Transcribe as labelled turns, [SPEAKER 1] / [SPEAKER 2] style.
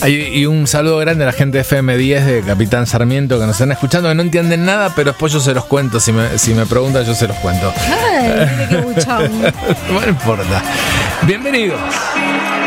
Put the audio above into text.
[SPEAKER 1] Y un saludo grande a la gente de FM10 de Capitán Sarmiento que nos están escuchando, que no entienden nada, pero después yo se los cuento. Si me preguntan, yo se los cuento.
[SPEAKER 2] Ay, mire qué buchón.
[SPEAKER 1] No importa. Bienvenidos.